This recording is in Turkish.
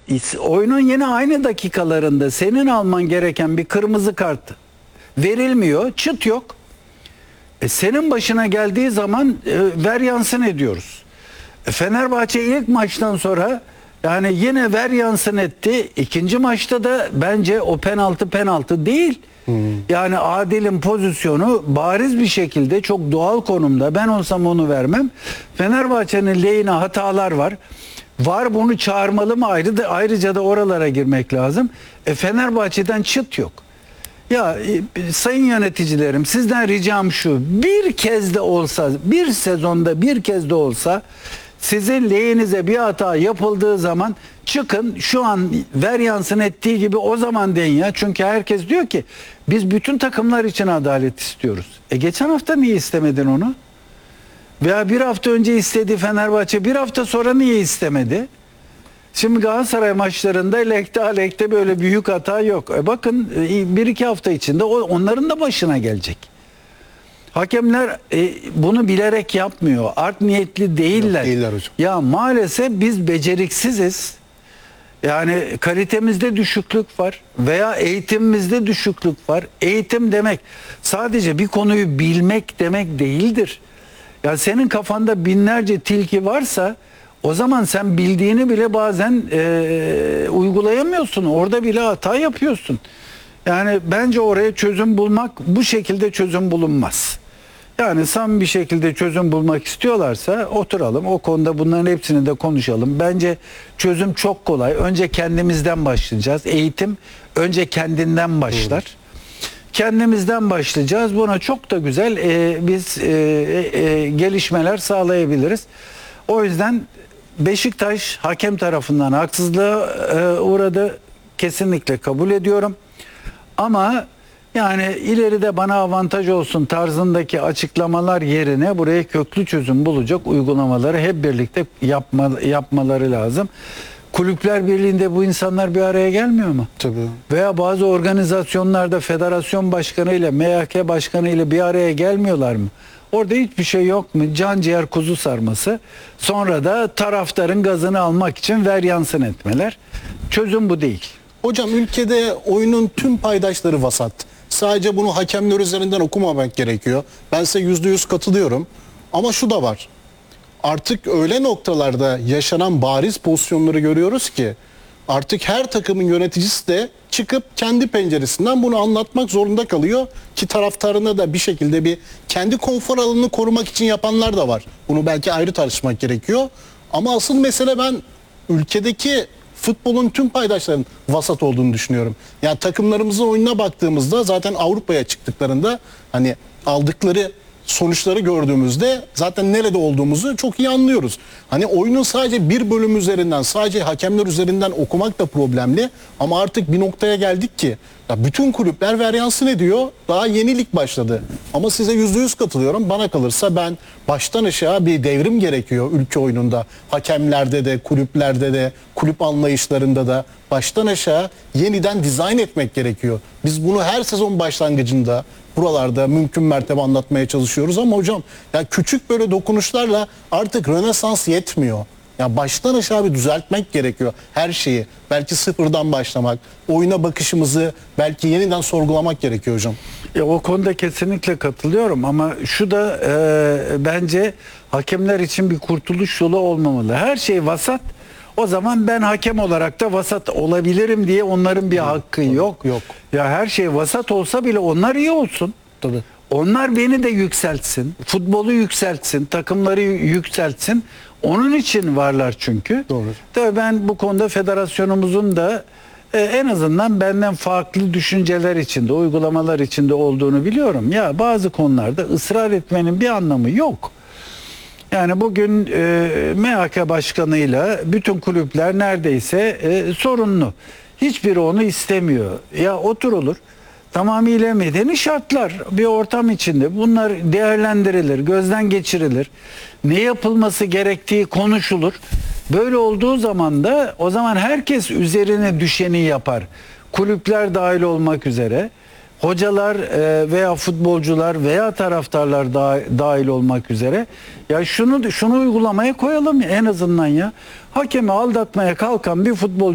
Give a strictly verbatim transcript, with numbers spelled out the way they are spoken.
oyunun yine aynı dakikalarında senin alman gereken bir kırmızı kart verilmiyor. Çıt yok. E senin başına geldiği zaman e, ver yansın ediyoruz. E Fenerbahçe ilk maçtan sonra yani yine ver yansın etti. İkinci maçta da bence o penaltı penaltı değil. Hmm. Yani Adil'in pozisyonu bariz bir şekilde çok doğal konumda. Ben olsam onu vermem. Fenerbahçe'nin lehine hatalar var. Var, bunu çağırmalı mı ayrı da, ayrıca da oralara girmek lazım. E Fenerbahçe'den çıt yok. Ya e, sayın yöneticilerim, sizden ricam şu: bir kez de olsa, bir sezonda bir kez de olsa sizin lehinize bir hata yapıldığı zaman çıkın, şu an ver yansın ettiği gibi o zaman deyin ya. Çünkü herkes diyor ki biz bütün takımlar için adalet istiyoruz. E geçen hafta niye istemedin onu? Veya bir hafta önce istedi Fenerbahçe, bir hafta sonra niye istemedi? Şimdi Galatasaray maçlarında lekte alekte böyle büyük hata yok. E bakın bir iki hafta içinde onların da başına gelecek. Hakemler e, bunu bilerek yapmıyor. Art niyetli değiller. Yok, değiller hocam. Ya maalesef biz beceriksiziz. Yani kalitemizde düşüklük var veya eğitimimizde düşüklük var. Eğitim demek sadece bir konuyu bilmek demek değildir. Ya senin kafanda binlerce tilki varsa o zaman sen bildiğini bile bazen e, uygulayamıyorsun. Orada bile hata yapıyorsun. Yani bence oraya çözüm bulmak, bu şekilde çözüm bulunmaz. Yani sam bir şekilde çözüm bulmak istiyorlarsa oturalım, o konuda bunların hepsini de konuşalım. Bence çözüm çok kolay. Önce kendimizden başlayacağız. Eğitim önce kendinden başlar. Doğru. Kendimizden başlayacağız. Buna çok da güzel e, biz e, e, gelişmeler sağlayabiliriz. O yüzden Beşiktaş hakem tarafından haksızlığa e, uğradı. Kesinlikle kabul ediyorum. Ama yani ileride bana avantaj olsun tarzındaki açıklamalar yerine buraya köklü çözüm bulacak uygulamaları hep birlikte yapma, yapmaları lazım. Kulüpler Birliği'nde bu insanlar bir araya gelmiyor mu? Tabii. Veya bazı organizasyonlarda federasyon başkanı ile M H K başkanı ile bir araya gelmiyorlar mı? Orada hiçbir şey yok mu? Can ciğer kuzu sarması. Sonra da taraftarın gazını almak için ver yansın etmeler. Çözüm bu değil. Hocam ülkede oyunun tüm paydaşları vasat. Sadece bunu hakemler üzerinden okumamak gerekiyor. Ben size yüzde yüz katılıyorum. Ama şu da var. Artık öyle noktalarda yaşanan bariz pozisyonları görüyoruz ki artık her takımın yöneticisi de çıkıp kendi penceresinden bunu anlatmak zorunda kalıyor ki taraftarına da bir şekilde bir kendi konfor alanını korumak için yapanlar da var. Bunu belki ayrı tartışmak gerekiyor. Ama asıl mesele ben ülkedeki futbolun tüm paydaşlarının vasat olduğunu düşünüyorum. Yani takımlarımızın oyununa baktığımızda zaten Avrupa'ya çıktıklarında hani aldıkları sonuçları gördüğümüzde zaten nerede olduğumuzu çok iyi anlıyoruz. Hani oyunun sadece bir bölüm üzerinden, sadece hakemler üzerinden okumak da problemli. Ama artık bir noktaya geldik ki ya bütün kulüpler ver yansın ediyor. Daha yeni lig başladı. Ama size yüzde yüz katılıyorum. Bana kalırsa ben baştan aşağı bir devrim gerekiyor ülke oyununda. Hakemlerde de, kulüplerde de, kulüp anlayışlarında da baştan aşağı yeniden dizayn etmek gerekiyor. Biz bunu her sezon başlangıcında buralarda mümkün mertebe anlatmaya çalışıyoruz ama hocam ya küçük böyle dokunuşlarla artık Rönesans yetmiyor. Ya baştan aşağı bir düzeltmek gerekiyor her şeyi. Belki sıfırdan başlamak, oyuna bakışımızı belki yeniden sorgulamak gerekiyor hocam. Ya o konuda kesinlikle katılıyorum ama şu da e, bence hakemler için bir kurtuluş yolu olmamalı. Her şey vasat. O zaman ben hakem olarak da vasat olabilirim diye onların bir hakkı tabii, yok. Yok. Ya her şey vasat olsa bile onlar iyi olsun. Tabii. Onlar beni de yükseltsin. Futbolu yükseltsin, takımları yükseltsin. Onun için varlar çünkü. Doğru. Tabii ben bu konuda federasyonumuzun da e, en azından benden farklı düşünceler içinde, uygulamalar içinde olduğunu biliyorum. Ya bazı konularda ısrar etmenin bir anlamı yok. Yani bugün e, M H K başkanıyla bütün kulüpler neredeyse e, sorunlu. Hiçbiri onu istemiyor. Ya oturulur. Tamamıyla medeni şartlar bir ortam içinde bunlar değerlendirilir, gözden geçirilir. Ne yapılması gerektiği konuşulur. Böyle olduğu zaman da o zaman herkes üzerine düşeni yapar. Kulüpler dahil olmak üzere, hocalar veya futbolcular veya taraftarlar dahil olmak üzere. Ya şunu şunu uygulamaya koyalım en azından ya. Hakemi aldatmaya kalkan bir futbolcu